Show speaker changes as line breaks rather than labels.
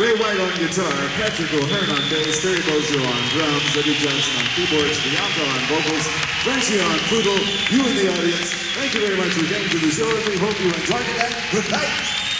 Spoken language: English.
Ray White on guitar, Patrick O'Hearn on bass, Terry Bozzio on drums, Eddie Johnson on keyboards, Bianca on vocals, Francie on flute, you in the audience. Thank you very much for getting to the show, and we hope you enjoyed it, and good night.